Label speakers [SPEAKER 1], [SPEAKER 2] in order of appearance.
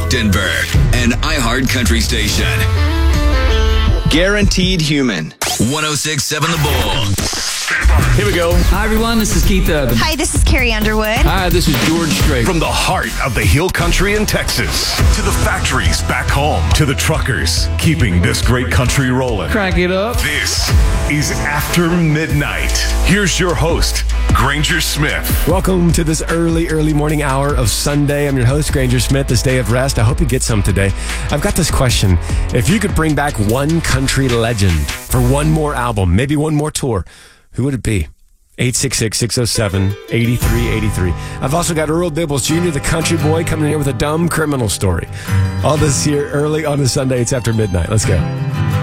[SPEAKER 1] Denver, an iHeart Country station.
[SPEAKER 2] Guaranteed Human.
[SPEAKER 1] 106.7 The Bull.
[SPEAKER 3] Here we go.
[SPEAKER 4] Hi, everyone. This is Keith Urban.
[SPEAKER 5] Hi, this is Carrie Underwood.
[SPEAKER 4] Hi, this is George Strait.
[SPEAKER 3] From the heart of the Hill Country in Texas to the factories back home to the truckers keeping this great country rolling.
[SPEAKER 4] Crank it up.
[SPEAKER 3] This is After Midnight. Here's your host, Granger Smith.
[SPEAKER 6] Welcome to this early morning hour of Sunday. I'm your host, Granger Smith, this day of rest. I hope you get some today. I've got this question. If you could bring back one country legend for one more album, maybe one more tour, who would it be? 866-607-8383. I've also got Earl Dibbles Jr., the country boy, coming here with a dumb criminal story. All this here early on a Sunday. It's After Midnight. Let's go.